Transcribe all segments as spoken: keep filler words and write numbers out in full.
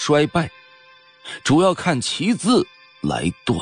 衰败，主要看其字来断。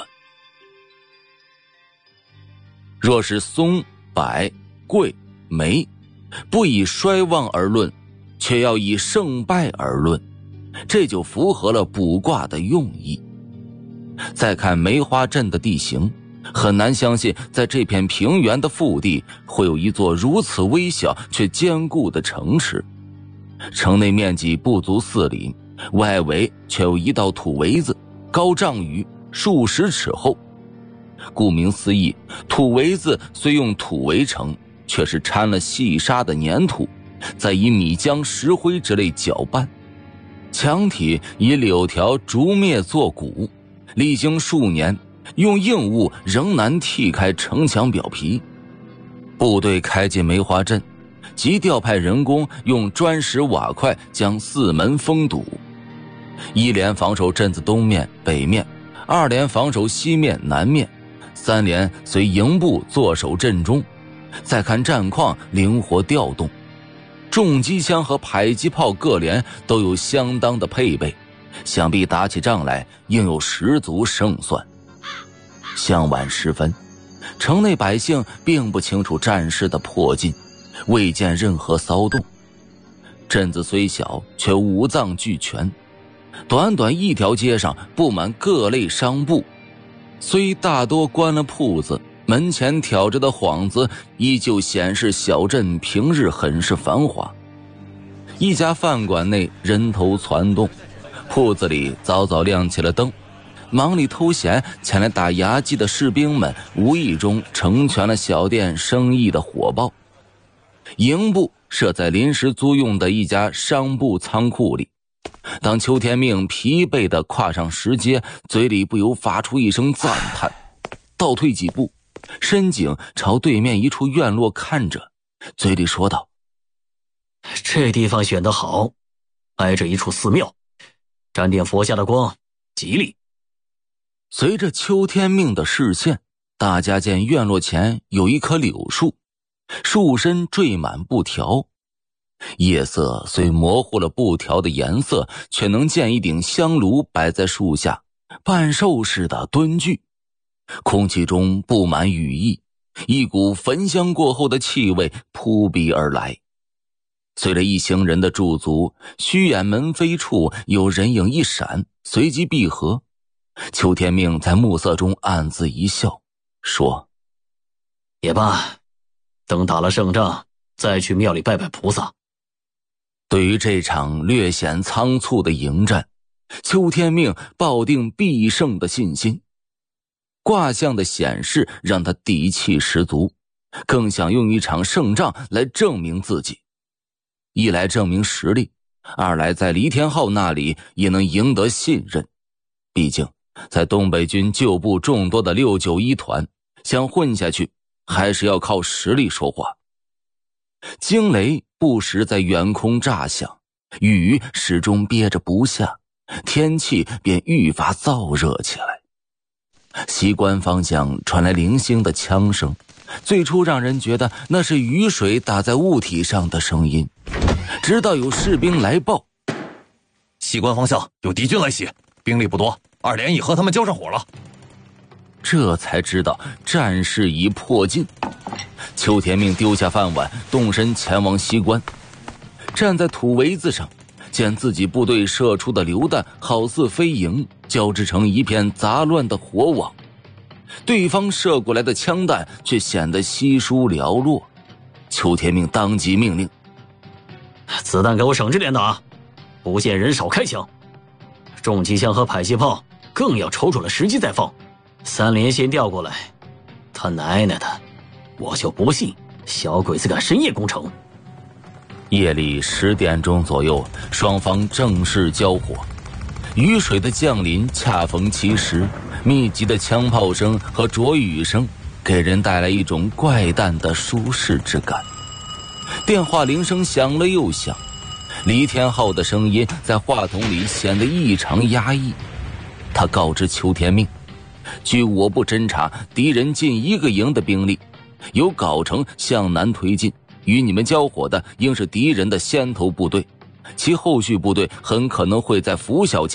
若是松、柏、桂、梅，不以衰旺而论，却要以胜败而论，这就符合了卜卦的用意。再看梅花镇的地形，很难相信在这片平原的腹地会有一座如此微小却坚固的城池。城内面积不足四里，外围却有一道土围子，高丈余，数十尺厚。顾名思义，土围子虽用土围成，却是掺了细沙的粘土，再以米浆、石灰之类搅拌。墙体以柳条、竹篾做骨，历经数年，用硬物仍难剔开城墙表皮。部队开进梅花镇，即调派人工用砖石瓦块将四门封堵。一连防守镇子东面、北面，二连防守西面、南面，三连随营部坐守镇中。再看战况，灵活调动。重机枪和迫击炮各连都有相当的配备，想必打起仗来应有十足胜算。向晚时分，城内百姓并不清楚战事的迫近，未见任何骚动。镇子虽小，却五脏俱全。短短一条街上布满各类商铺，虽大多关了铺子，门前挑着的幌子依旧显示小镇平日很是繁华。一家饭馆内人头攒动，铺子里早早亮起了灯，忙里偷闲前来打牙祭的士兵们无意中成全了小店生意的火爆。营部设在临时租用的一家商部仓库里。当邱天命疲惫地跨上石阶，嘴里不由发出一声赞叹，倒退几步，深井朝对面一处院落看着，嘴里说道： 这地方选得好，挨着一处寺庙，沾点佛家的光，吉利。 随着邱天命的视线，大家见院落前有一棵柳树，树身缀满布条，夜色虽模糊了布条的颜色，却能见一顶香炉摆在树下，半兽似的蹲踞。空气中布满羽翼，一股焚香过后的气味扑鼻而来。随着一行人的驻足，虚掩门扉处有人影一闪，随即闭合。邱天命在暮色中暗自一笑，说： 也罢，等打了胜仗，再去庙里拜拜菩萨。 对于这场略显仓促的迎战，邱天命抱定必胜的信心。卦象的显示让他底气十足，更想用一场胜仗来证明自己。一来证明实力，二来在黎天浩那里也能赢得信任。毕竟在东北军旧部众多的六九一团，想混下去还是要靠实力说话。惊雷不时在远空炸响，雨始终憋着不下，天气便愈发燥热起来。西关方向传来零星的枪声，最初让人觉得那是雨水打在物体上的声音，直到有士兵来报： 西关方向有敌军来袭，兵力不多，二连已和他们交上火了。 这才知道战事已迫近。邱天命丢下饭碗，动身前往西关。站在土围子上，见自己部队射出的榴弹好似飞蝇，交织成一片杂乱的火网，对方射过来的枪弹却显得稀疏寥落。邱天命当即命令： 子弹给我省着点打，不见人少开枪，重机枪和迫击炮更要瞅准了时机再放。三连先调过来，他奶奶的，我就不信小鬼子敢深夜攻城。 夜里十点钟左右，双方正式交火。雨水的降临恰逢其时，密集的枪炮声和着雨声给人带来一种怪诞的舒适之感。电话铃声响了又响，黎天浩的声音在话筒里显得异常压抑。他告知邱天命，据我部侦查，敌人近一个营的兵力由藁城向南推进，与你们交火的应是敌人的先头部队，其后续部队很可能会在拂晓前